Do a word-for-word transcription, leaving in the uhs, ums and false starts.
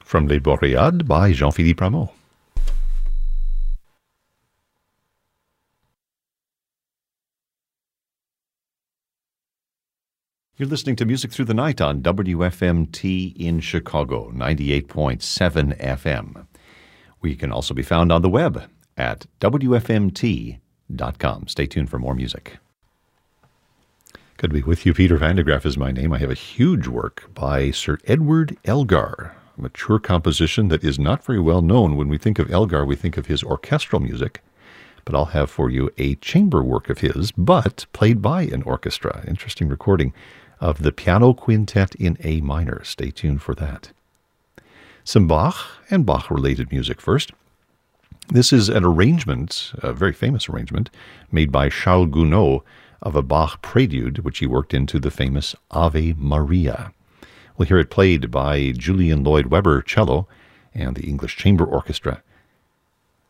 from Les Boréades by Jean-Philippe Rameau. You're listening to Music Through the Night on W F M T in Chicago, ninety-eight point seven F M. We can also be found on the web at W F M T dot com. Stay tuned for more music. Good to be with you. Peter van der Graaf is my name. I have a huge work by Sir Edward Elgar, a mature composition that is not very well known. When we think of Elgar, we think of his orchestral music. But I'll have for you a chamber work of his, but played by an orchestra. Interesting recording of the Piano Quintet in A minor. Stay tuned for that. Some Bach and Bach-related music first. This is an arrangement, a very famous arrangement, made by Charles Gounod of a Bach prelude, which he worked into the famous Ave Maria. We'll hear it played by Julian Lloyd Webber cello and the English Chamber Orchestra